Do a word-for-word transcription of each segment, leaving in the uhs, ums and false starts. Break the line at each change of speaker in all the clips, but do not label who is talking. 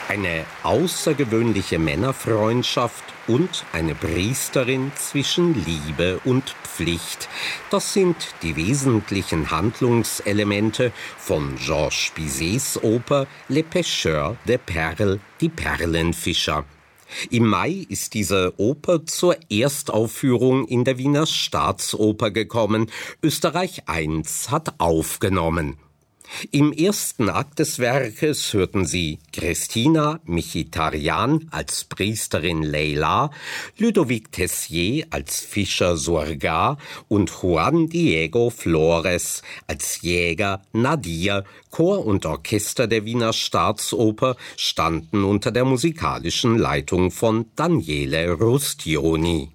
Eine außergewöhnliche Männerfreundschaft und eine Priesterin zwischen Liebe und Pflicht. Das sind die wesentlichen Handlungselemente von Georges Bizets Oper Les Pêcheurs de Perles, die Perlenfischer. Im Mai ist diese Oper zur Erstaufführung in der Wiener Staatsoper gekommen. Österreich eins hat aufgenommen. Im ersten Akt des Werkes hörten Sie Christina Mechitarian als Priesterin Leila, Ludovic Tessier als Fischer Surgar und Juan Diego Flores als Jäger Nadir. Chor und Orchester der Wiener Staatsoper standen unter der musikalischen Leitung von Daniele Rustioni.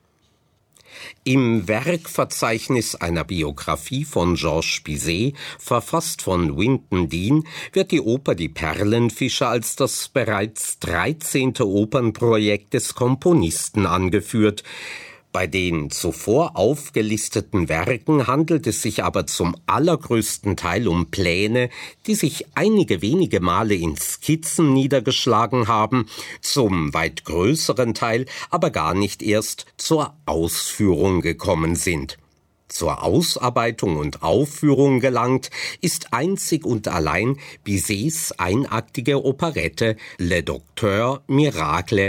Im Werkverzeichnis einer Biografie von Georges Bizet, verfasst von Winton Dean, wird die Oper Die Perlenfischer als das bereits dreizehnte Opernprojekt des Komponisten angeführt. Bei den zuvor aufgelisteten Werken handelt es sich aber zum allergrößten Teil um Pläne, die sich einige wenige Male in Skizzen niedergeschlagen haben, zum weit größeren Teil aber gar nicht erst zur Ausführung gekommen sind. Zur Ausarbeitung und Aufführung gelangt ist einzig und allein Bizets einaktige Operette Le Docteur Miracle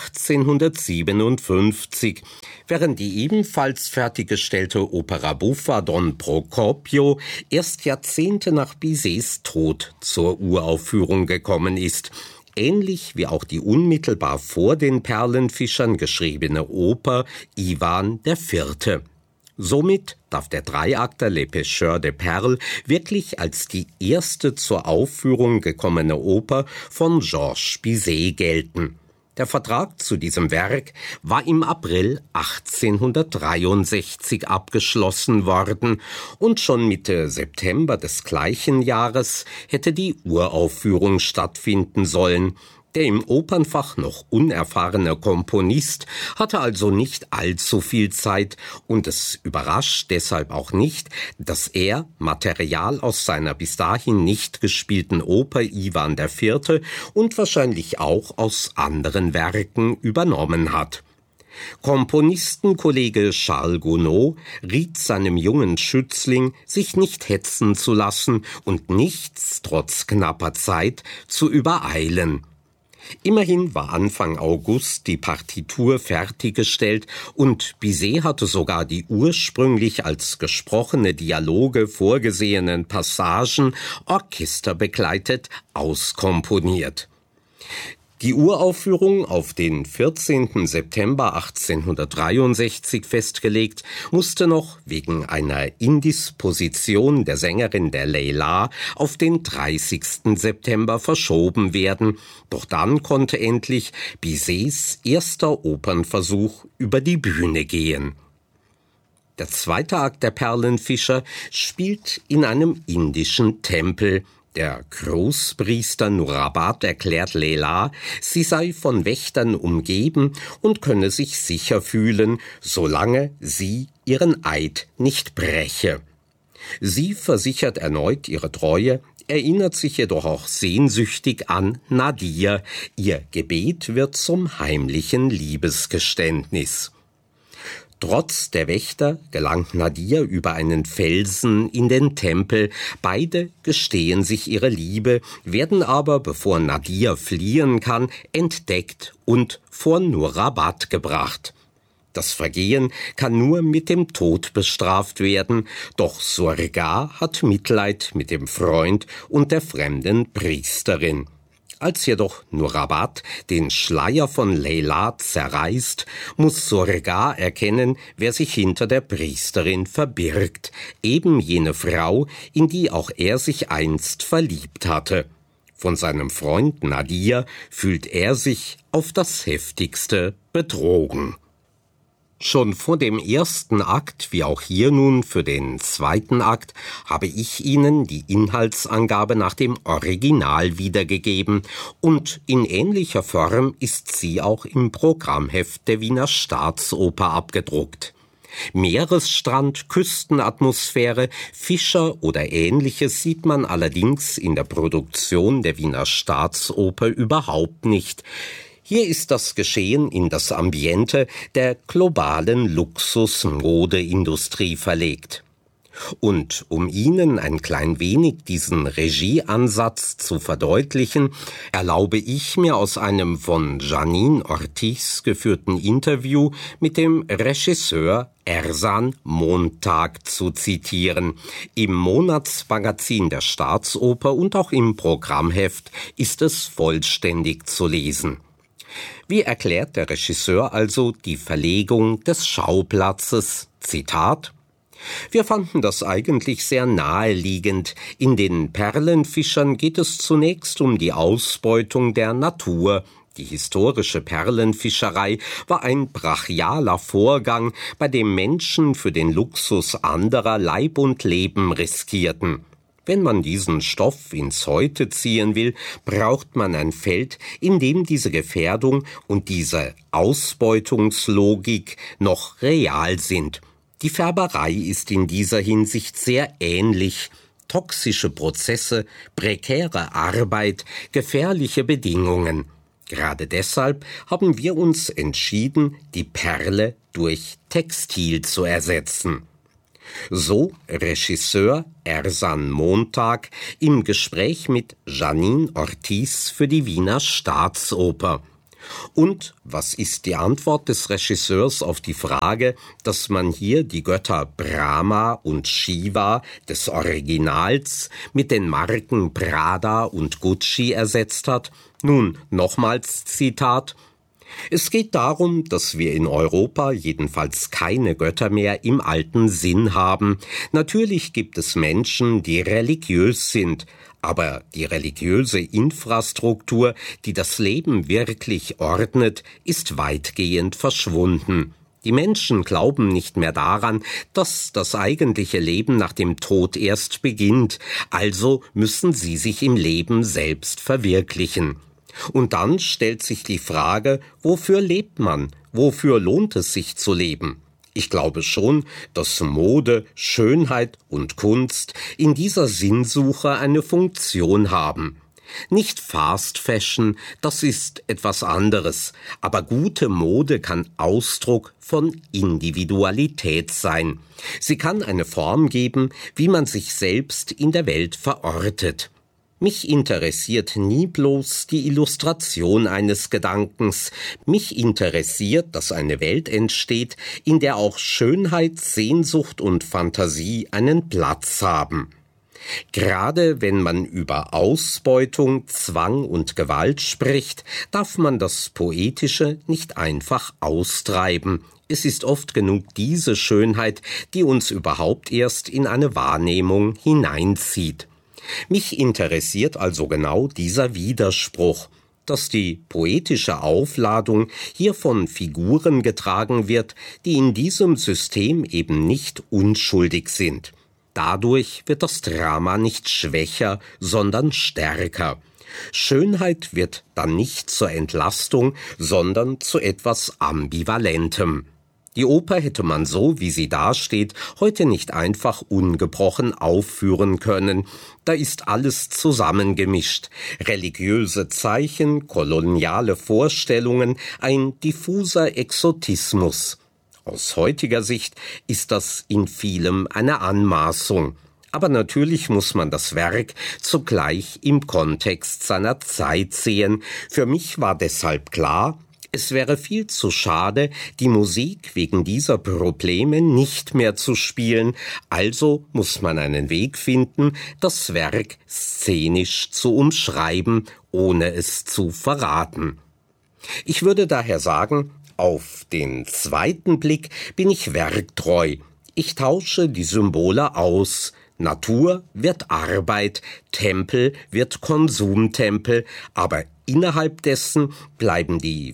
achtzehnhundertsiebenundfünfzig, während die ebenfalls fertiggestellte Opera buffa Don Procopio erst Jahrzehnte nach Bizets Tod zur Uraufführung gekommen ist. Ähnlich wie auch die unmittelbar vor den Perlenfischern geschriebene Oper Ivan der Vierte. Somit darf der Dreiakter Les Pêcheurs de Perles wirklich als die erste zur Aufführung gekommene Oper von Georges Bizet gelten. Der Vertrag zu diesem Werk war im April achtzehnhundertdreiundsechzig abgeschlossen worden und schon Mitte September des gleichen Jahres hätte die Uraufführung stattfinden sollen. Der im Opernfach noch unerfahrene Komponist hatte also nicht allzu viel Zeit und es überrascht deshalb auch nicht, dass er Material aus seiner bis dahin nicht gespielten Oper Ivan der Vierte und wahrscheinlich auch aus anderen Werken übernommen hat. Komponistenkollege Charles Gounod riet seinem jungen Schützling, sich nicht hetzen zu lassen und nichts trotz knapper Zeit zu übereilen. Immerhin war Anfang August die Partitur fertiggestellt und Bizet hatte sogar die ursprünglich als gesprochene Dialoge vorgesehenen Passagen orchesterbegleitet auskomponiert. Die Uraufführung, auf den vierzehnten September achtzehnhundertdreiundsechzig festgelegt, musste noch wegen einer Indisposition der Sängerin der Leila auf den dreißigsten September verschoben werden. Doch dann konnte endlich Bizets erster Opernversuch über die Bühne gehen. Der zweite Akt der Perlenfischer spielt in einem indischen Tempel. Der Großpriester Nurabat erklärt Leila, sie sei von Wächtern umgeben und könne sich sicher fühlen, solange sie ihren Eid nicht breche. Sie versichert erneut ihre Treue, erinnert sich jedoch auch sehnsüchtig an Nadir. Ihr Gebet wird zum heimlichen Liebesgeständnis. Trotz der Wächter gelangt Nadir über einen Felsen in den Tempel. Beide gestehen sich ihre Liebe, werden aber, bevor Nadir fliehen kann, entdeckt und vor Nurabat gebracht. Das Vergehen kann nur mit dem Tod bestraft werden, doch Surgar hat Mitleid mit dem Freund und der fremden Priesterin. Als jedoch Nurabat den Schleier von Leila zerreißt, muss Surgar erkennen, wer sich hinter der Priesterin verbirgt, eben jene Frau, in die auch er sich einst verliebt hatte. Von seinem Freund Nadir fühlt er sich auf das heftigste betrogen. Schon vor dem ersten Akt, wie auch hier nun für den zweiten Akt, habe ich Ihnen die Inhaltsangabe nach dem Original wiedergegeben und in ähnlicher Form ist sie auch im Programmheft der Wiener Staatsoper abgedruckt. Meeresstrand, Küstenatmosphäre, Fischer oder Ähnliches sieht man allerdings in der Produktion der Wiener Staatsoper überhaupt nicht. Hier ist das Geschehen in das Ambiente der globalen Luxus-Modeindustrie verlegt. Und um Ihnen ein klein wenig diesen Regieansatz zu verdeutlichen, erlaube ich mir aus einem von Janine Ortiz geführten Interview mit dem Regisseur Ersan Montag zu zitieren. Im Monatsmagazin der Staatsoper und auch im Programmheft ist es vollständig zu lesen. Wie erklärt der Regisseur also die Verlegung des Schauplatzes? Zitat: Wir fanden das eigentlich sehr naheliegend. In den Perlenfischern geht es zunächst um die Ausbeutung der Natur. Die historische Perlenfischerei war ein brachialer Vorgang, bei dem Menschen für den Luxus anderer Leib und Leben riskierten. Wenn man diesen Stoff ins Heute ziehen will, braucht man ein Feld, in dem diese Gefährdung und diese Ausbeutungslogik noch real sind. Die Färberei ist in dieser Hinsicht sehr ähnlich. Toxische Prozesse, prekäre Arbeit, gefährliche Bedingungen. Gerade deshalb haben wir uns entschieden, die Perle durch Textil zu ersetzen. So Regisseur Ersan Montag im Gespräch mit Janine Ortiz für die Wiener Staatsoper. Und was ist die Antwort des Regisseurs auf die Frage, dass man hier die Götter Brahma und Shiva des Originals mit den Marken Prada und Gucci ersetzt hat? Nun, nochmals Zitat: Es geht darum, dass wir in Europa jedenfalls keine Götter mehr im alten Sinn haben. Natürlich gibt es Menschen, die religiös sind, aber die religiöse Infrastruktur, die das Leben wirklich ordnet, ist weitgehend verschwunden. Die Menschen glauben nicht mehr daran, dass das eigentliche Leben nach dem Tod erst beginnt, also müssen sie sich im Leben selbst verwirklichen. Und dann stellt sich die Frage, wofür lebt man? Wofür lohnt es sich zu leben? Ich glaube schon, dass Mode, Schönheit und Kunst in dieser Sinnsuche eine Funktion haben. Nicht Fast Fashion, das ist etwas anderes, aber gute Mode kann Ausdruck von Individualität sein. Sie kann eine Form geben, wie man sich selbst in der Welt verortet. Mich interessiert nie bloß die Illustration eines Gedankens. Mich interessiert, dass eine Welt entsteht, in der auch Schönheit, Sehnsucht und Fantasie einen Platz haben. Gerade wenn man über Ausbeutung, Zwang und Gewalt spricht, darf man das Poetische nicht einfach austreiben. Es ist oft genug diese Schönheit, die uns überhaupt erst in eine Wahrnehmung hineinzieht. Mich interessiert also genau dieser Widerspruch, dass die poetische Aufladung hier von Figuren getragen wird, die in diesem System eben nicht unschuldig sind. Dadurch wird das Drama nicht schwächer, sondern stärker. Schönheit wird dann nicht zur Entlastung, sondern zu etwas Ambivalentem. Die Oper hätte man so, wie sie dasteht, heute nicht einfach ungebrochen aufführen können. Da ist alles zusammengemischt. Religiöse Zeichen, koloniale Vorstellungen, ein diffuser Exotismus. Aus heutiger Sicht ist das in vielem eine Anmaßung. Aber natürlich muss man das Werk zugleich im Kontext seiner Zeit sehen. Für mich war deshalb klar, es wäre viel zu schade, die Musik wegen dieser Probleme nicht mehr zu spielen, also muss man einen Weg finden, das Werk szenisch zu umschreiben, ohne es zu verraten. Ich würde daher sagen, auf den zweiten Blick bin ich werktreu. Ich tausche die Symbole aus. Natur wird Arbeit, Tempel wird Konsumtempel, aber innerhalb dessen bleiben die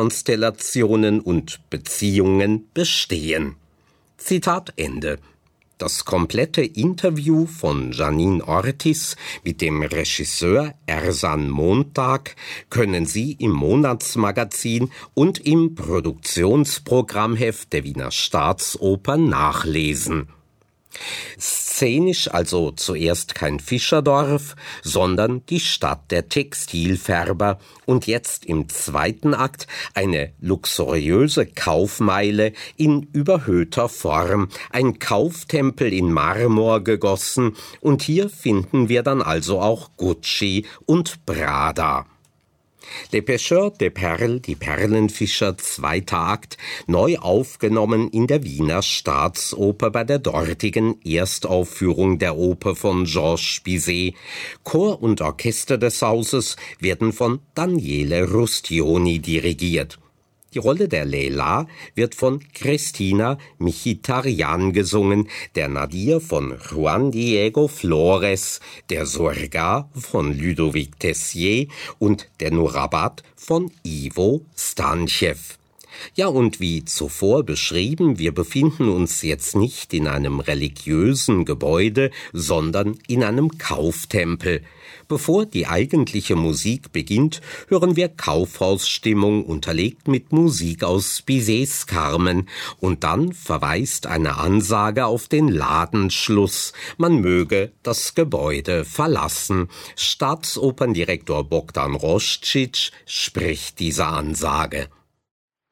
Figurenkonstellationen und Beziehungen bestehen. Zitat Ende. Das komplette Interview von Janine Ortiz mit dem Regisseur Ersan Montag können Sie im Monatsmagazin und im Produktionsprogrammheft der Wiener Staatsoper nachlesen. Szenisch also zuerst kein Fischerdorf, sondern die Stadt der Textilfärber und jetzt im zweiten Akt eine luxuriöse Kaufmeile in überhöhter Form, ein Kauftempel in Marmor gegossen, und hier finden wir dann also auch Gucci und Prada. Les Pêcheurs de Perles, die Perlenfischer, zweiter Akt, neu aufgenommen in der Wiener Staatsoper bei der dortigen Erstaufführung der Oper von Georges Bizet. Chor und Orchester des Hauses werden von Daniele Rustioni dirigiert. Die Rolle der Leila wird von Cristina Mkhitaryan gesungen, der Nadir von Juan Diego Flores, der Sorga von Ludovic Tessier und der Nurabat von Ivo Stanchew. Ja, und wie zuvor beschrieben, wir befinden uns jetzt nicht in einem religiösen Gebäude, sondern in einem Kauftempel. Bevor die eigentliche Musik beginnt, hören wir Kaufhausstimmung unterlegt mit Musik aus Bizets Carmen, und dann verweist eine Ansage auf den Ladenschluss. Man möge das Gebäude verlassen. Staatsoperndirektor Bogdan Roscic spricht diese Ansage.